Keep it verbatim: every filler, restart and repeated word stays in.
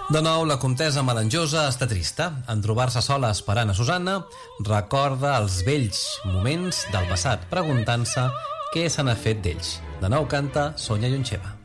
De nou, la comtessa melanjosa està trista. En trobar-se sola esperant a Susanna, recorda els vells moments del passat, preguntant-se què se n'ha fet d'ells. De nou canta Sonia Yoncheva.